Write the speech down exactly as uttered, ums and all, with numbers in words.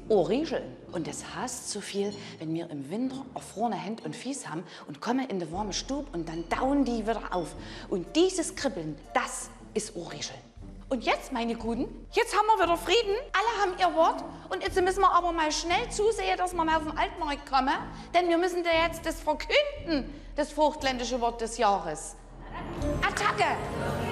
Ohrriegel. Und das heißt so viel, wenn wir im Winter erfrorene Hände und Füße haben und kommen in die warme Stube und dann dauen die wieder auf. Und dieses Kribbeln, das ist Ohrriegel. Und jetzt, meine Guten, jetzt haben wir wieder Frieden, alle haben ihr Wort und jetzt müssen wir aber mal schnell zusehen, dass wir mal auf den Altmarkt kommen, denn wir müssen da jetzt das verkünden, das vogtländische Wort des Jahres. Attacke!